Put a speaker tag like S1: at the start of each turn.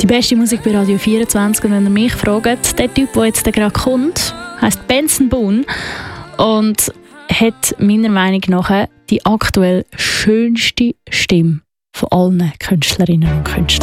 S1: beste Musik bei Radio 24. Und wenn ihr mich fragt, der Typ, der jetzt gerade kommt, heisst Benson Boone und hat meiner Meinung nach die aktuell schönste Stimme von allen Künstlerinnen und Künstlern.